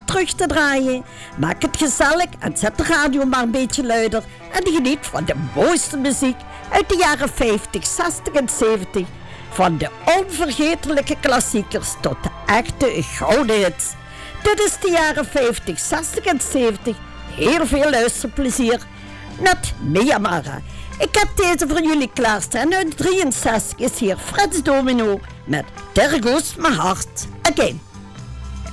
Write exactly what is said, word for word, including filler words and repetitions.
terug te draaien. Maak het gezellig en zet de radio maar een beetje luider. En geniet van de mooiste muziek uit de jaren vijftig, zestig en zeventig. Van de onvergetelijke klassiekers tot de echte gouden hits. Dit is de jaren vijftig, zestig en zeventig. Heel veel luisterplezier met Mia-Mara. Ik heb deze voor jullie klaarstaan. Uit drieënzestig is hier Freds Domino met There Goes My Heart Again.